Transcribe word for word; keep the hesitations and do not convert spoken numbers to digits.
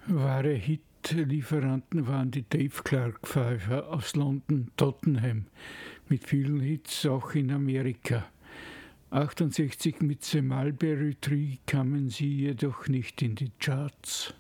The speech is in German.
Wahre Hitlieferanten waren die Dave Clark Five aus London, Tottenham, mit vielen Hits auch in Amerika. achtundsechzig mit The Mulberry Tree kamen sie jedoch nicht in die Charts.